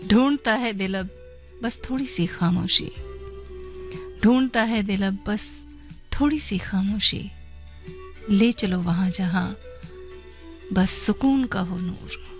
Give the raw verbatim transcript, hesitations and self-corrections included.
ढूंढता है दिल अब बस थोड़ी सी खामोशी, ढूंढता है दिल अब बस थोड़ी सी खामोशी, ले चलो वहां जहां बस सुकून का हो नूर।